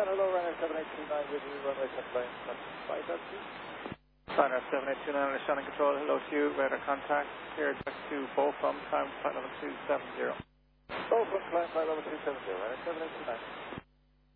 hello, runner 7829 with you, runway 10 line, 5.2. Runner 7829, understanding control, hello to you, radar contact, here back to Beaufort, time flight level 270. Beaufort, climb flight level 270, runner 7829.